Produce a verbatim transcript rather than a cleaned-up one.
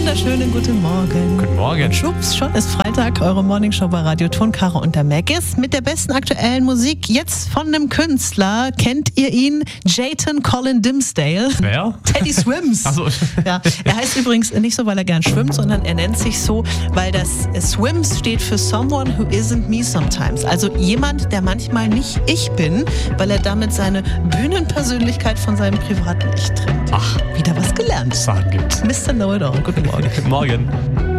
wunderschönen guten Morgen. Guten Morgen. Schwupps, schon ist Freitag, eure Morningshow bei Radio Ton, Caro und der Mac ist mit der besten aktuellen Musik. Jetzt von einem Künstler. Kennt ihr ihn? Jayton Colin Dimsdale. Wer? Teddy Swims. Ach so. Ja, er heißt übrigens nicht so, weil er gern schwimmt, sondern er nennt sich so, weil das Swims steht für Someone Who Isn't Me Sometimes. Also jemand, der manchmal nicht ich bin, weil er damit seine Bühnenpersönlichkeit von seinem privaten Ich trennt. Ach, Wieder was gelernt. Sachen gibt's. Mister Know-it-all. Guten Morgen. Guten Morgen.